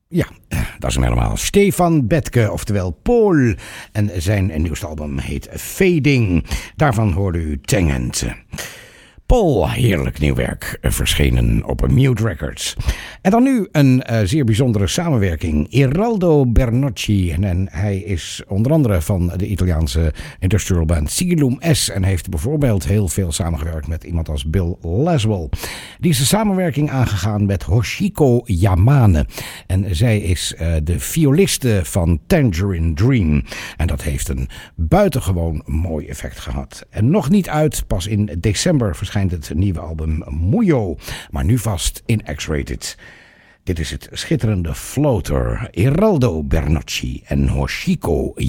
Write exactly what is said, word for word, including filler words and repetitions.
Ja, dat is hem helemaal. Stefan Betke, oftewel Paul. En zijn nieuwste album heet Fading. Daarvan hoorde u Tangent. Paul, heerlijk nieuw werk, verschenen op Mute Records. En dan nu een uh, zeer bijzondere samenwerking. Iraldo Bernocchi. En, en hij is onder andere van de Italiaanse industrial band Sigelum S. En heeft bijvoorbeeld heel veel samengewerkt met iemand als Bill Laswell. Die is de samenwerking aangegaan met Hoshiko Yamane. En zij is uh, de violiste van Tangerine Dream. En dat heeft een buitengewoon mooi effect gehad. En nog niet uit, pas in december verschijnt het nieuwe album Muyo, maar nu vast in X-Rated. Dit is het schitterende Floater, Iraldo Bernocchi en Hoshiko